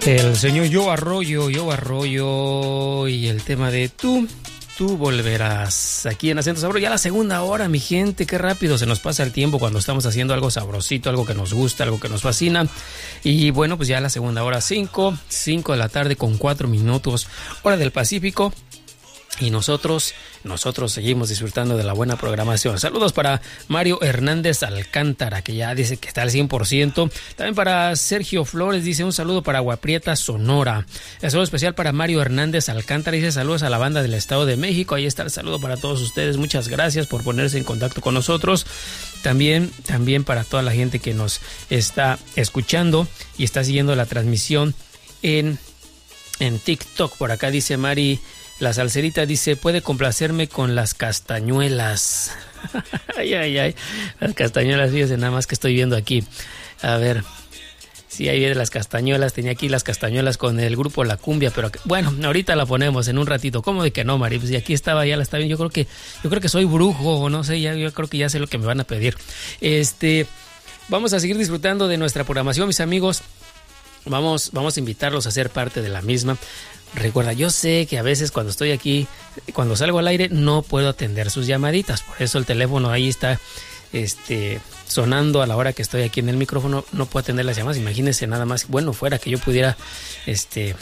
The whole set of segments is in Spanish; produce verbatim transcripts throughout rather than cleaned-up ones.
El señor Yo Arroyo, Yo Arroyo y el tema de tú, tú volverás. Aquí en Acento Sabroso, ya la segunda hora, mi gente, qué rápido se nos pasa el tiempo cuando estamos haciendo algo sabrosito, algo que nos gusta, algo que nos fascina. Y bueno, pues ya la segunda hora, cinco, cinco de la tarde con cuatro minutos, hora del Pacífico. Y nosotros, nosotros seguimos disfrutando de la buena programación. Saludos para Mario Hernández Alcántara, que ya dice que está al cien por ciento. También para Sergio Flores, dice un saludo para Aguaprieta, Sonora. El saludo especial para Mario Hernández Alcántara, dice saludos a la banda del Estado de México. Ahí está el saludo para todos ustedes. Muchas gracias por ponerse en contacto con nosotros. También, también para toda la gente que nos está escuchando y está siguiendo la transmisión en, en TikTok. Por acá dice Mari... La salserita dice, puede complacerme con las castañuelas. Ay, ay, ay. Las castañuelas, fíjense nada más que estoy viendo aquí. A ver. Sí, ahí vienen las castañuelas. Tenía aquí las castañuelas con el grupo La Cumbia, pero bueno, ahorita la ponemos en un ratito. ¿Cómo de que no, Mari? Pues y aquí estaba, ya la está bien. Yo creo que, yo creo que soy brujo, o no sé, ya, yo creo que ya sé lo que me van a pedir. Este, vamos a seguir disfrutando de nuestra programación, mis amigos. Vamos, vamos a invitarlos a ser parte de la misma. Recuerda, yo sé que a veces cuando estoy aquí, cuando salgo al aire, no puedo atender sus llamaditas. Por eso el teléfono ahí está este, sonando a la hora que estoy aquí en el micrófono. No puedo atender las llamadas. Imagínense nada más. Bueno, fuera que yo pudiera este,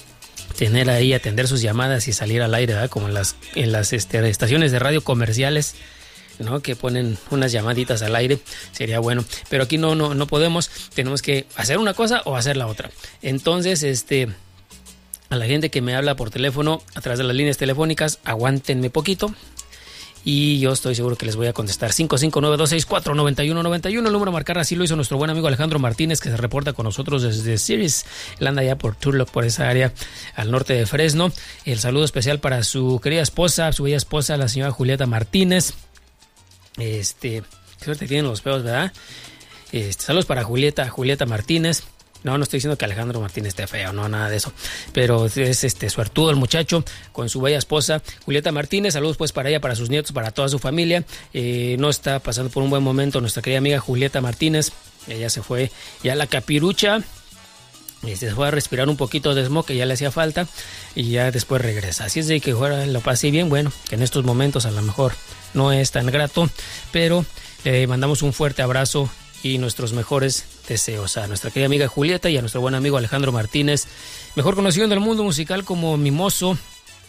tener ahí, atender sus llamadas y salir al aire, ¿verdad? Como en las, en las este, estaciones de radio comerciales, ¿no? Que ponen unas llamaditas al aire, sería bueno, pero aquí no, no, no podemos, tenemos que hacer una cosa o hacer la otra. Entonces, este, a la gente que me habla por teléfono, a través de las líneas telefónicas, aguántenme poquito y yo estoy seguro que les voy a contestar. Cinco cinco nueve dos seis cuatro nueve uno nueve uno, el número a marcar, así lo hizo nuestro buen amigo Alejandro Martínez, que se reporta con nosotros desde Ceres. Él anda ya por Turlock, por esa área al norte de Fresno. El saludo especial para su querida esposa, su bella esposa, la señora Julieta Martínez. Este, qué suerte tienen los feos, ¿verdad? Este, saludos para Julieta, Julieta Martínez. No, no estoy diciendo que Alejandro Martínez esté feo, no, nada de eso. Pero es este suertudo el muchacho con su bella esposa, Julieta Martínez. Saludos pues para ella, para sus nietos, para toda su familia. Eh, no está pasando por un buen momento nuestra querida amiga Julieta Martínez. Ella se fue ya a la capirucha. Se fue a respirar un poquito de smog que ya le hacía falta y ya después regresa. Así es de que ahora lo pasé bien. Bueno, que en estos momentos a lo mejor no es tan grato, pero le eh, mandamos un fuerte abrazo y nuestros mejores deseos a nuestra querida amiga Julieta y a nuestro buen amigo Alejandro Martínez, mejor conocido en el mundo musical como Mimoso.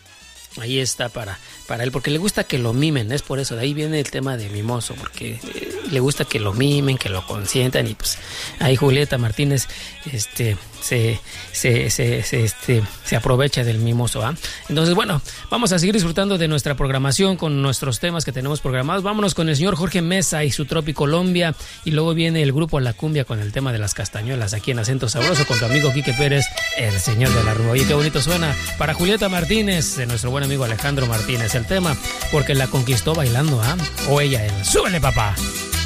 Ahí está para, para él, porque le gusta que lo mimen, es por eso, de ahí viene el tema de Mimoso, porque eh, le gusta que lo mimen, que lo consientan, y pues ahí Julieta Martínez este, se, se, se, se, este, se aprovecha del Mimoso, ¿ah? Entonces, bueno, vamos a seguir disfrutando de nuestra programación con nuestros temas que tenemos programados. Vámonos con el señor Jorge Mesa y su Tropi Colombia, y luego viene el grupo La Cumbia con el tema de las castañuelas aquí en Acento Sabroso con tu amigo Quique Pérez, el señor de la rumba. Oye, qué bonito suena para Julieta Martínez, de nuestro buen amigo Alejandro Martínez, el tema porque la conquistó bailando, ¿ah? O ella, él. ¡Súbele, papá!